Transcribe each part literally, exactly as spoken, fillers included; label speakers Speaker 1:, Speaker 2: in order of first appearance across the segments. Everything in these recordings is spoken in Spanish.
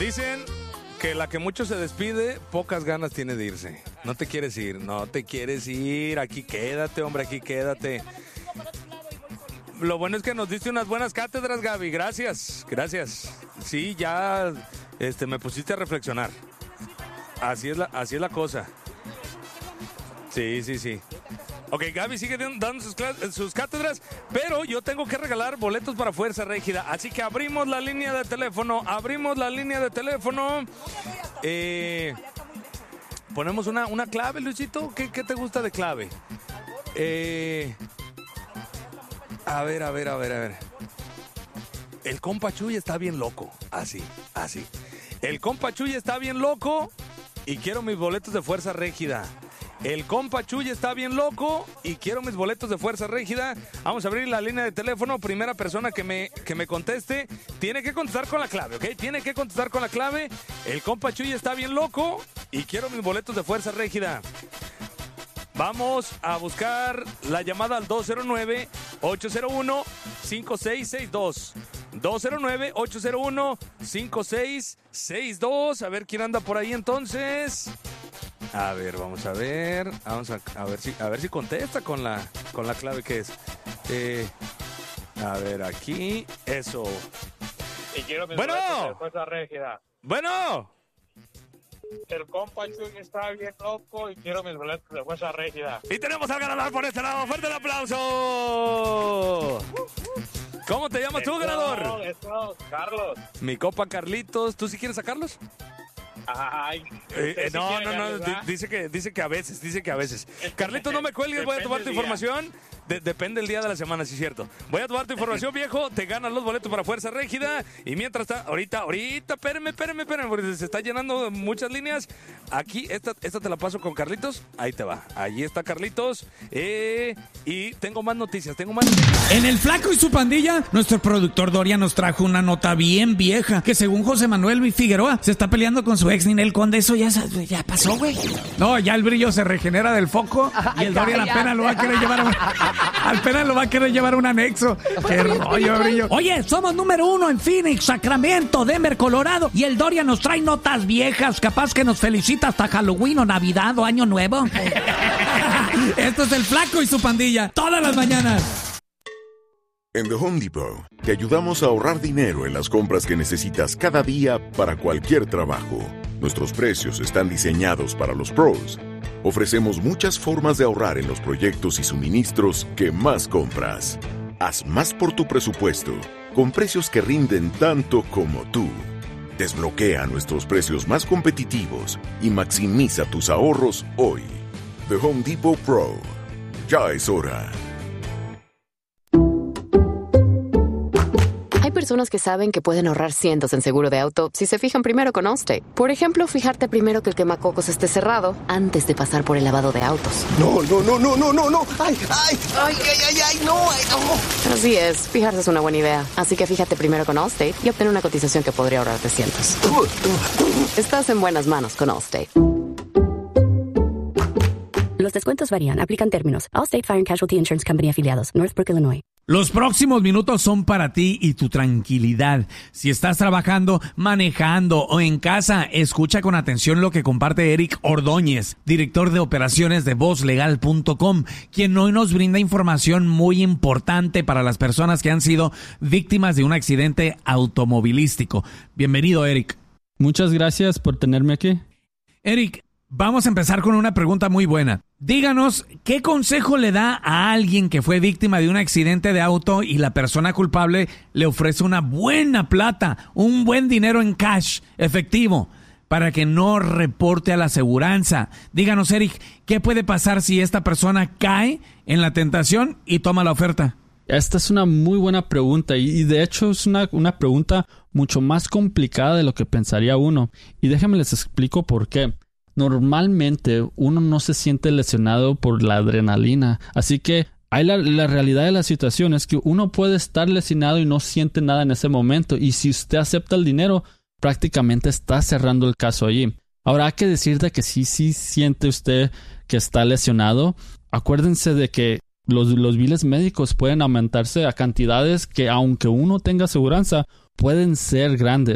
Speaker 1: Dicen que la que mucho se despide, pocas ganas tiene de irse. No te quieres ir, no te quieres ir. Aquí quédate, hombre, aquí quédate. Lo bueno es que nos diste unas buenas cátedras, Gaby. Gracias, gracias. Sí, ya este, me pusiste a reflexionar. Así es la, así es la cosa. Sí, sí, sí. Ok, Gaby sigue dando sus, sus cátedras, pero yo tengo que regalar boletos para Fuerza Régida. Así que abrimos la línea de teléfono, abrimos la línea de teléfono. Eh, ponemos una, una clave, Luisito. ¿Qué, qué te gusta de clave? Eh, a ver, a ver, a ver, a ver. El compa Chuy está bien loco. Así, así. El compa Chuy está bien loco y quiero mis boletos de Fuerza Régida. El compa Chuy está bien loco y quiero mis boletos de Fuerza Régida. Vamos a abrir la línea de teléfono. Primera persona que me, que me conteste tiene que contestar con la clave, ¿ok? Tiene que contestar con la clave. El compa Chuy está bien loco y quiero mis boletos de Fuerza Régida. Vamos a buscar la llamada al dos cero nueve, ocho cero uno, cinco seis seis dos. dos cero nueve, ocho cero uno, cinco seis seis dos. A ver quién anda por ahí entonces. A ver, vamos a ver. Vamos a, a ver si a ver si contesta con la con la clave que es. Eh, a ver, aquí. Eso.
Speaker 2: Y quiero mis
Speaker 1: bueno.
Speaker 2: boletos de Fuerza Régida.
Speaker 1: Bueno.
Speaker 2: El compa Chuy está bien loco y quiero mis boletos de Fuerza Régida.
Speaker 1: Y tenemos al ganador por este lado. ¡Fuerte el aplauso! ¿Cómo te llamas tú, ganador?
Speaker 2: Eso, Carlos.
Speaker 1: Mi copa Carlitos. ¿Tú sí quieres a Carlos?
Speaker 2: Ay,
Speaker 1: eh, eh,
Speaker 2: sí
Speaker 1: no,
Speaker 2: quiere,
Speaker 1: no, no,
Speaker 2: Carlos,
Speaker 1: D- dice que dice que a veces, dice que a veces. Carlitos, no me cuelgues, voy a tomar tu información. De- depende del día de la semana, sí es cierto. Voy a tomar tu información, viejo. Te ganas los boletos para Fuerza Régida. Y mientras está, ahorita, ahorita, espérame, espérame, espérame, porque se está llenando muchas líneas. Aquí, esta, esta te la paso con Carlitos. Ahí te va. Ahí está Carlitos. Eh, y tengo más noticias, tengo más noticias.
Speaker 3: En El Flaco y su pandilla, nuestro productor Doria nos trajo una nota bien vieja que según José Manuel Figueroa se está peleando con su ex Ninel Conde. Eso ya, ya pasó, güey. No, ya el brillo se regenera del foco y el Doria apenas lo va a querer llevar a un, apenas lo va a querer llevar a un anexo. Qué rollo, brillo. Oye, somos número uno en Phoenix, Sacramento, Denver, Colorado y el Doria nos trae notas viejas, capaz que nos felicita hasta Halloween o Navidad o Año Nuevo. Esto es El Flaco y su pandilla, todas las mañanas.
Speaker 4: En The Home Depot, te ayudamos a ahorrar dinero en las compras que necesitas cada día para cualquier trabajo. Nuestros precios están diseñados para los pros. Ofrecemos muchas formas de ahorrar en los proyectos y suministros que más compras. Haz más por tu presupuesto, con precios que rinden tanto como tú. Desbloquea nuestros precios más competitivos y maximiza tus ahorros hoy. The Home Depot Pro. Ya es hora.
Speaker 5: Hay personas que saben que pueden ahorrar cientos en seguro de auto si se fijan primero con Allstate. Por ejemplo, fijarte primero que el quemacocos esté cerrado antes de pasar por el lavado de autos.
Speaker 6: No, no, no, no, no, no, no. Ay, ay, ay, ay, ay, ay, no, ay, no.
Speaker 5: Así es, fijarse es una buena idea. Así que fíjate primero con Allstate y obtén una cotización que podría ahorrarte cientos. Estás en buenas manos con Allstate.
Speaker 7: Los descuentos varían. Aplican términos. Allstate Fire and Casualty Insurance Company afiliados. Northbrook, Illinois.
Speaker 3: Los próximos minutos son para ti y tu tranquilidad. Si estás trabajando, manejando o en casa, escucha con atención lo que comparte Eric Ordóñez, director de operaciones de voz legal punto com, quien hoy nos brinda información muy importante para las personas que han sido víctimas de un accidente automovilístico. Bienvenido, Eric.
Speaker 8: Muchas gracias por tenerme aquí.
Speaker 3: Eric, vamos a empezar con una pregunta muy buena. Díganos, ¿qué consejo le da a alguien que fue víctima de un accidente de auto y la persona culpable le ofrece una buena plata, un buen dinero en cash, efectivo, para que no reporte a la aseguranza? Díganos, Eric, ¿qué puede pasar si esta persona cae en la tentación y toma la oferta?
Speaker 8: Esta es una muy buena pregunta y de hecho es una, una pregunta mucho más complicada de lo que pensaría uno. Y déjenme les explico por qué. Normalmente uno no se siente lesionado por la adrenalina, así que hay la, la realidad de la situación es que uno puede estar lesionado y no siente nada en ese momento, y si usted acepta el dinero, prácticamente está cerrando el caso allí. Ahora hay que decir de que sí, sí siente usted que está lesionado. Acuérdense de que los, los biles médicos pueden aumentarse a cantidades que, aunque uno tenga aseguranza, pueden ser grandes.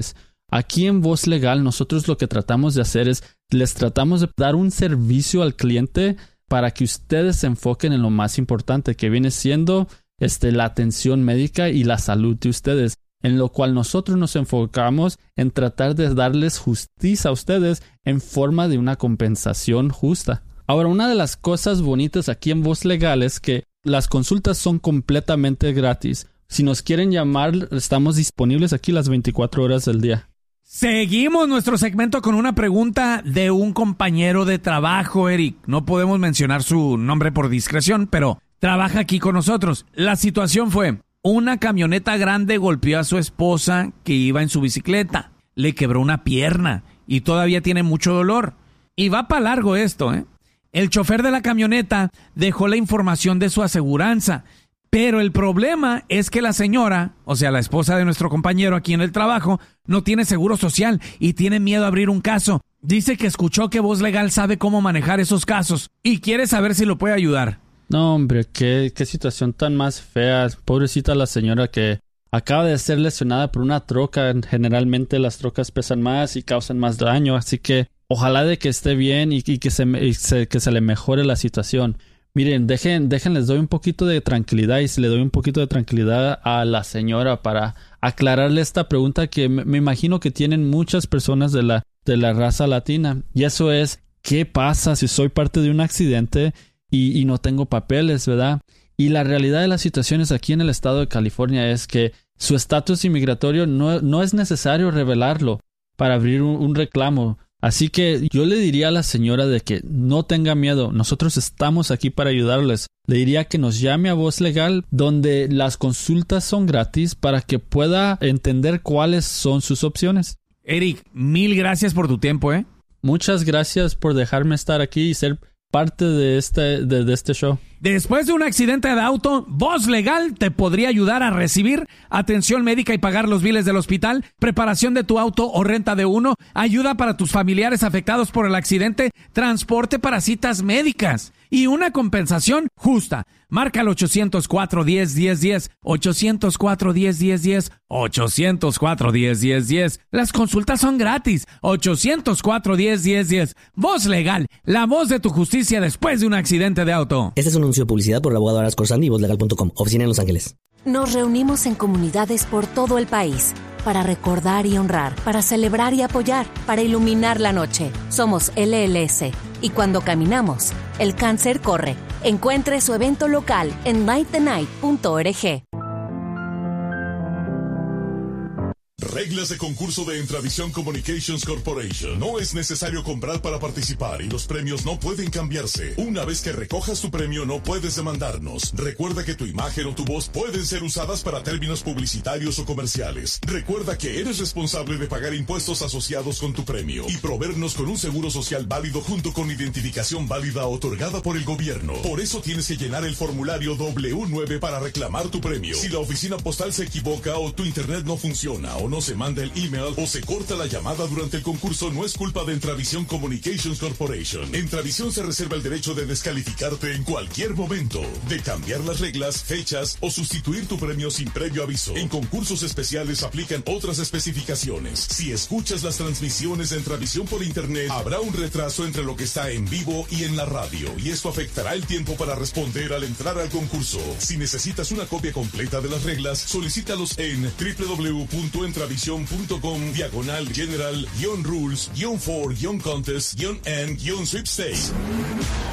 Speaker 8: Aquí en Voz Legal nosotros lo que tratamos de hacer es, les tratamos de dar un servicio al cliente para que ustedes se enfoquen en lo más importante, que viene siendo este, la atención médica y la salud de ustedes, en lo cual nosotros nos enfocamos en tratar de darles justicia a ustedes en forma de una compensación justa. Ahora, una de las cosas bonitas aquí en Voz Legal es que las consultas son completamente gratis. Si nos quieren llamar, estamos disponibles aquí las veinticuatro horas del día.
Speaker 3: Seguimos nuestro segmento con una pregunta de un compañero de trabajo, Eric. No podemos mencionar su nombre por discreción, pero trabaja aquí con nosotros. La situación fue, una camioneta grande golpeó a su esposa que iba en su bicicleta. Le quebró una pierna y todavía tiene mucho dolor. Y va para largo esto, ¿eh? El chofer de la camioneta dejó la información de su aseguranza. Pero el problema es que la señora, o sea, la esposa de nuestro compañero aquí en el trabajo, no tiene seguro social y tiene miedo a abrir un caso. Dice que escuchó que Voz Legal sabe cómo manejar esos casos y quiere saber si lo puede ayudar.
Speaker 8: No, hombre, qué, qué situación tan más fea. Pobrecita la señora que acaba de ser lesionada por una troca. Generalmente las trocas pesan más y causan más daño, así que ojalá de que esté bien y, y, que, se, y se, que se le mejore la situación. Miren, dejen, dejen, les doy un poquito de tranquilidad y le doy un poquito de tranquilidad a la señora para aclararle esta pregunta que me, me imagino que tienen muchas personas de la, de la raza latina. Y eso es, ¿qué pasa si soy parte de un accidente y, y no tengo papeles, verdad? Y la realidad de las situaciones aquí en el estado de California es que su estatus inmigratorio no, no es necesario revelarlo para abrir un, un reclamo. Así que yo le diría a la señora de que no tenga miedo, nosotros estamos aquí para ayudarles. Le diría que nos llame a Voz Legal, donde las consultas son gratis para que pueda entender cuáles son sus opciones.
Speaker 3: Eric, mil gracias por tu tiempo, ¿eh?
Speaker 8: Muchas gracias por dejarme estar aquí y ser parte de este, de, de este show.
Speaker 3: Después de un accidente de auto, Voz Legal te podría ayudar a recibir atención médica y pagar los biles del hospital, preparación de tu auto o renta de uno, ayuda para tus familiares afectados por el accidente, transporte para citas médicas y una compensación justa. Marca al ochocientos cuatro, diez, diez, diez, ochocientos cuatro, diez, diez, diez, ochocientos cuatro, diez, diez, diez. Las consultas son gratis. ochocientos cuatro, diez, diez, diez. Voz Legal, la voz de tu justicia después de un accidente de auto.
Speaker 9: Este es un anuncio de publicidad por el abogado Aras Corsandi y voz legal punto com, oficina en Los Ángeles.
Speaker 10: Nos reunimos en comunidades por todo el país para recordar y honrar, para celebrar y apoyar, para iluminar la noche. Somos L L S y cuando caminamos, el cáncer corre. Encuentre su evento local en light the night punto org.
Speaker 11: Reglas de concurso de Entravisión Communications Corporation. No es necesario comprar para participar y los premios no pueden cambiarse. Una vez que recojas tu premio no puedes demandarnos. Recuerda que tu imagen o tu voz pueden ser usadas para términos publicitarios o comerciales. Recuerda que eres responsable de pagar impuestos asociados con tu premio y proveernos con un seguro social válido junto con identificación válida otorgada por el gobierno. Por eso tienes que llenar el formulario doble u nueve para reclamar tu premio. Si la oficina postal se equivoca o tu internet no funciona o no se manda el email o se corta la llamada durante el concurso, no es culpa de Entravisión Communications Corporation. Entravisión se reserva el derecho de descalificarte en cualquier momento, de cambiar las reglas, fechas o sustituir tu premio sin previo aviso. En concursos especiales aplican otras especificaciones. Si escuchas las transmisiones de Entravisión por internet, habrá un retraso entre lo que está en vivo y en la radio, y esto afectará el tiempo para responder al entrar al concurso. Si necesitas una copia completa de las reglas, solicítalos en doble u doble u doble u punto entravisión punto com diagonal general guión rules guión for guión contest guión and guión sweepstakes.